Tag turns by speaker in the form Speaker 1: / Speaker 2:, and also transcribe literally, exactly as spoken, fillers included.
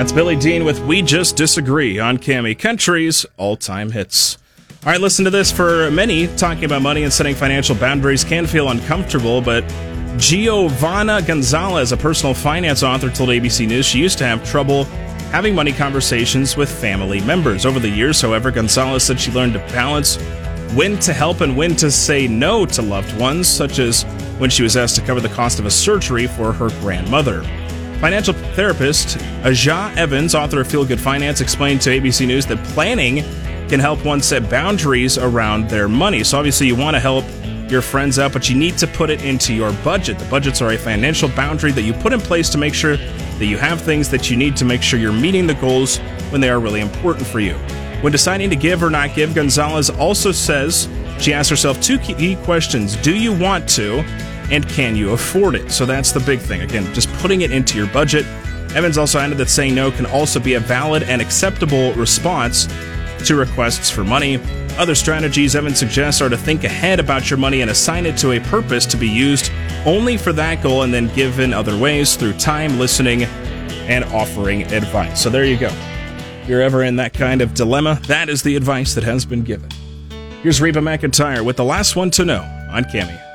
Speaker 1: That's Billy Dean with We Just Disagree on Cammy Country's all-time hits. All right, listen to this. For many, talking about money and setting financial boundaries can feel uncomfortable, but Giovanna Gonzalez, a personal finance author, told A B C News she used to have trouble having money conversations with family members. Over the years, however, Gonzalez said she learned to balance when to help and when to say no to loved ones, such as when she was asked to cover the cost of a surgery for her grandmother. Financial therapist Aja Evans, author of Feel Good Finance, explained to A B C News that planning can help one set boundaries around their money. So obviously you want to help your friends out, but you need to put it into your budget. The budgets are a financial boundary that you put in place to make sure that you have things that you need to make sure you're meeting the goals when they are really important for you. When deciding to give or not give, Gonzalez also says she asks herself two key questions. Do you want to? And can you afford it? So that's the big thing. Again, just putting it into your budget. Evans also added that saying no can also be a valid and acceptable response to requests for money. Other strategies Evans suggests are to think ahead about your money and assign it to a purpose to be used only for that goal, and then give in other ways through time, listening, and offering advice. So there you go. If you're ever in that kind of dilemma, that is the advice that has been given. Here's Reba McEntire with The Last One to Know on Cammy.